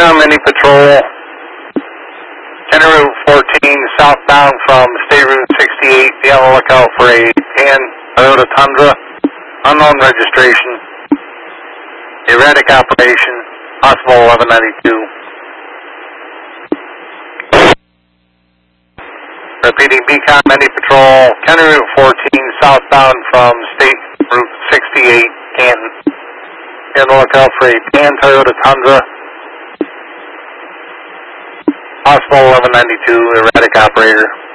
BCOM any patrol, County Route 14 southbound from State Route 68. Be on the lookout for a tan Toyota Tundra, unknown registration, erratic operation, possible 1192. Repeating, BCOM any patrol, County Route 14 southbound from State Route 68, Canton. Be on the lookout for a tan Toyota Tundra, possible 1192, erratic operator.